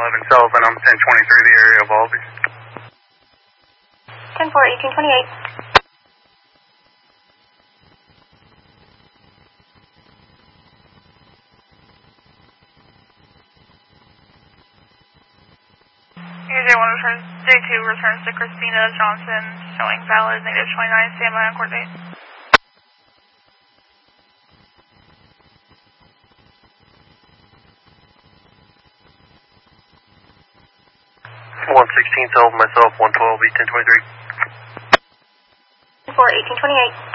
11 South, and I'm 1023, the area of Albee. 10-4, 1828. J2 returns to Christina Johnson, showing valid -29, standby on court date. 116 South, myself, 112, 1023. 10-4, 1828.